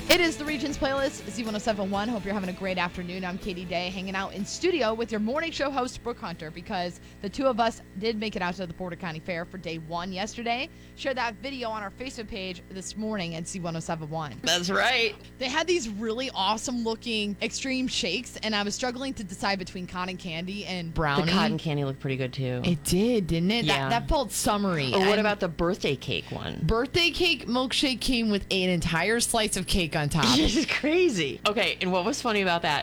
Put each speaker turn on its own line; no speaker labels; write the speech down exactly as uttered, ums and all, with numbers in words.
It is the Regions Playlist, Z one oh seven point one. Hope you're having a great afternoon. I'm Katie Day, hanging out in studio with your morning show host, Brooke Hunter, because the two of us did make it out to the Porter County Fair for day one yesterday. Shared that video on our Facebook page this morning at Z one oh seven point one.
That's right.
They had these really awesome-looking extreme shakes, and I was struggling to decide between cotton candy and brownie.
The cotton candy looked pretty good, too.
It did, didn't it?
Yeah.
That, that felt summery.
Or what
And
about the birthday cake one?
birthday cake milkshake came with an entire slice of cake on top.
This is crazy. Okay, and what was funny about that